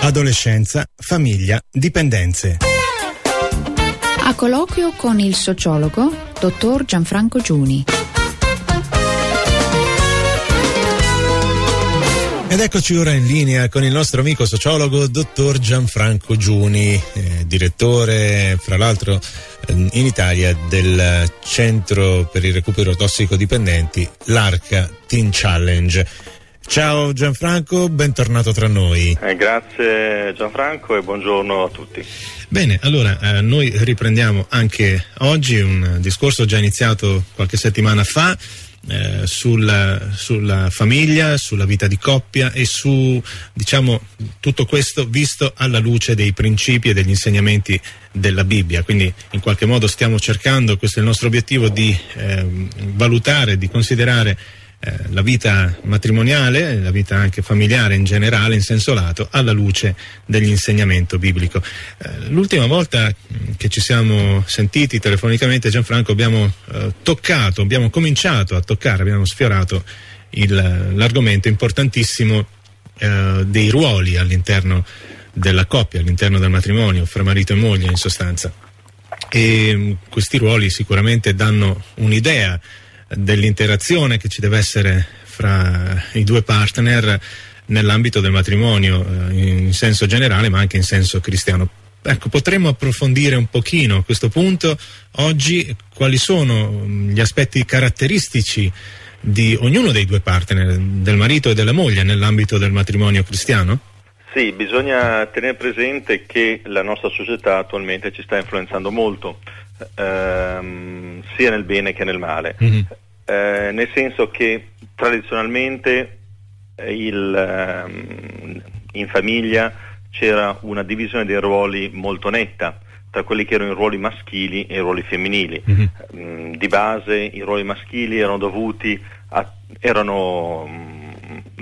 Adolescenza, famiglia, dipendenze. A colloquio con il sociologo dottor Gianfranco Giuni. Ed eccoci ora in linea con il nostro amico sociologo dottor Gianfranco Giuni, direttore fra l'altro in Italia del Centro per il recupero tossicodipendenti, l'Arca Teen Challenge. Ciao Gianfranco, bentornato tra noi. Grazie Gianfranco e buongiorno a tutti. Bene, allora noi riprendiamo anche oggi un discorso già iniziato qualche settimana fa sulla famiglia, sulla vita di coppia e su, diciamo, tutto questo visto alla luce dei principi e degli insegnamenti della Bibbia. Quindi in qualche modo stiamo cercando, questo è il nostro obiettivo, di valutare, di considerare la vita matrimoniale, la vita anche familiare in generale, in senso lato, alla luce dell'insegnamento biblico. L'ultima volta che ci siamo sentiti telefonicamente, Gianfranco, abbiamo cominciato a toccare, abbiamo sfiorato l'argomento importantissimo dei ruoli all'interno della coppia, all'interno del matrimonio, fra marito e moglie in sostanza. E questi ruoli sicuramente danno un'idea dell'interazione che ci deve essere fra i due partner nell'ambito del matrimonio in senso generale, ma anche in senso cristiano. Ecco, potremmo approfondire un pochino a questo punto oggi quali sono gli aspetti caratteristici di ognuno dei due partner, del marito e della moglie, nell'ambito del matrimonio cristiano? Sì, bisogna tenere presente che la nostra società attualmente ci sta influenzando molto, sia nel bene che nel male, nel senso che tradizionalmente in famiglia c'era una divisione dei ruoli molto netta tra quelli che erano i ruoli maschili e i ruoli femminili. Di base i ruoli maschili erano